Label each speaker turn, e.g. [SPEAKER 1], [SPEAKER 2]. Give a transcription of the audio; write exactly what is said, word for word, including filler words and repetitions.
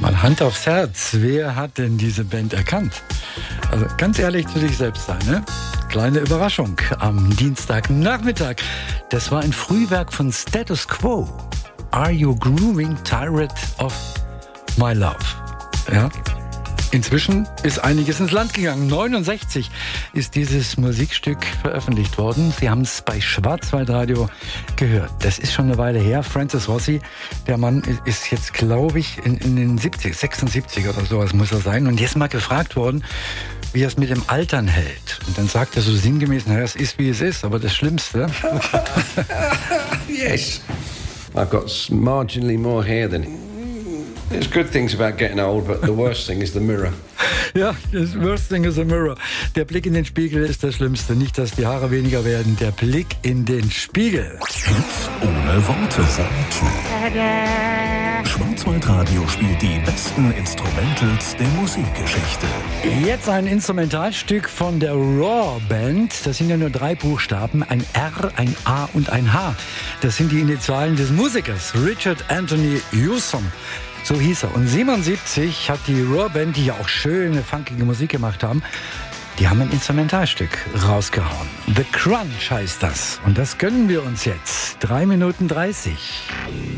[SPEAKER 1] Mal Hand aufs Herz, wer hat denn diese Band erkannt? Also ganz ehrlich zu sich selbst sein, ne? Kleine Überraschung am Dienstagnachmittag. Das war ein Frühwerk von Status Quo. Are You Grooving Tired of My Love? Ja. Inzwischen ist einiges ins Land gegangen. neunundsechzig ist dieses Musikstück veröffentlicht worden. Sie haben es bei Schwarzwaldradio gehört. Das ist schon eine Weile her. Francis Rossi, der Mann ist jetzt, glaube ich, in, in den siebzig, sechsundsiebzig oder sowas muss er sein. Und jetzt mal gefragt worden, wie er es mit dem Altern hält. Und dann sagt er so sinngemäß, naja, es ist, wie es ist, aber das Schlimmste...
[SPEAKER 2] Yes. I've got marginally more hair than him. There's good things about getting old, but the worst thing is the mirror.
[SPEAKER 1] Ja, das worst thing is a mirror. Der Blick in den Spiegel ist das Schlimmste. Nicht, dass die Haare weniger werden. Der Blick in den Spiegel.
[SPEAKER 3] Hits ohne Worte. Schwarzwaldradio spielt die besten Instrumentals der Musikgeschichte.
[SPEAKER 1] Jetzt ein Instrumentalstück von der Raw Band. Das sind ja nur drei Buchstaben. Ein R, ein A und ein H. Das sind die Initialen des Musikers Richard Anthony Hewson. So hieß er. Und siebenundsiebzig hat die Raw Band, die ja auch schöne, funkige Musik gemacht haben, die haben ein Instrumentalstück rausgehauen. The Crunch heißt das. Und das gönnen wir uns jetzt. drei Minuten dreißig.